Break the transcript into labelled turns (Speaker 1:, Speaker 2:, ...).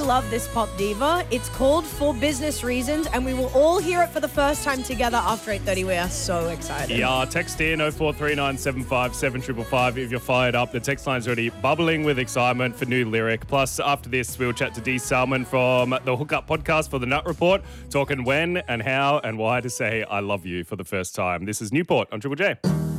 Speaker 1: love this pop diva. It's called For Business Reasons, and we will all hear it for the first time together after 8:30. We are so excited.
Speaker 2: Yeah, text in 0439757555 if you're fired up. The text line's already bubbling with excitement for new lyric. Plus, after this, we'll chat to Dee Salmon from the Hookup podcast for the Nut Report, talking when and how and why to say I love you for the first time. This is Newport on Triple J.